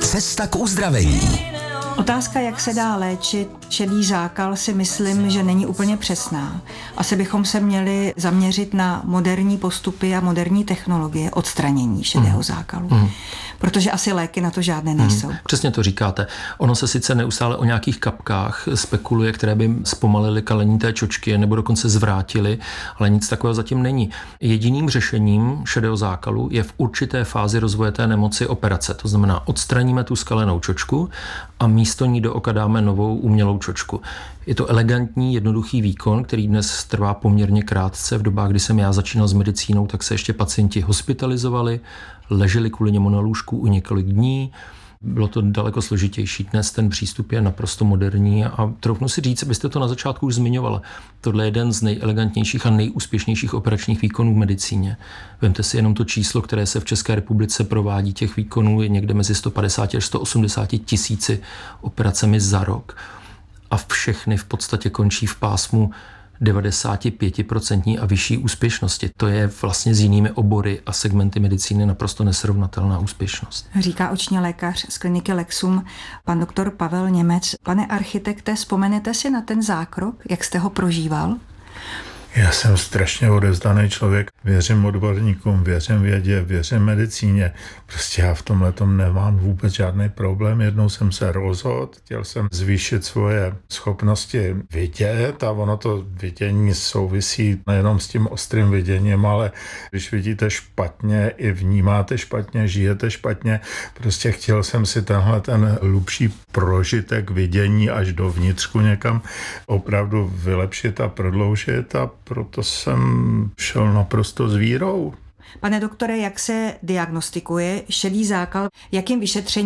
Cesta k uzdravení. Otázka, jak se dá léčit šedý zákal, si myslím, že není úplně přesná. Asi bychom se měli zaměřit na moderní postupy a moderní technologie odstranění šedého zákalu. Protože asi léky na to žádné nejsou. Přesně to říkáte. Ono se sice neustále o nějakých kapkách spekuluje, které by zpomalily kalení té čočky nebo dokonce zvrátily, ale nic takového zatím není. Jediným řešením šedého zákalu je v určité fázi rozvoje té nemoci operace. To znamená, odstraníme tu skalenou čočku a místo ní do oka dáme novou umělou čočku. Je to elegantní, jednoduchý výkon, který dnes trvá poměrně krátce. V dobách, kdy jsem já začínal s medicínou, tak se ještě pacienti hospitalizovali, leželi kvůli němu na lůžku u několik dní. Bylo to daleko složitější. Dnes ten přístup je naprosto moderní a troufnu si říct, abyste to na začátku už zmiňovala. Tohle je jeden z nejelegantnějších a nejúspěšnějších operačních výkonů v medicíně. Vemte si jenom to číslo, které se v České republice provádí, těch výkonů je někde mezi 150 až 180 tisíci operacemi za rok. A všechny v podstatě končí v pásmu 95% a vyšší úspěšnosti. To je vlastně s jinými obory a segmenty medicíny naprosto nesrovnatelná úspěšnost. Říká oční lékař z kliniky Lexum, pan doktor Pavel Němec. Pane architekte, vzpomenete si na ten zákrok, jak jste ho prožíval? Já jsem strašně odevzdaný člověk. Věřím odborníkům, věřím vědě, věřím medicíně. Prostě já v tomhletom nemám vůbec žádný problém. Jednou jsem se rozhodl, chtěl jsem zvýšit svoje schopnosti vidět a ono to vidění souvisí nejenom s tím ostrým viděním, ale když vidíte špatně, i vnímáte špatně, žijete špatně. Prostě chtěl jsem si tenhle ten hlubší prožitek vidění až do vnitřku někam opravdu vylepšit a prodloužit a proto jsem šel naprosto s vírou. Pane doktore, jak se diagnostikuje šedý zákal, jakým vyšetřením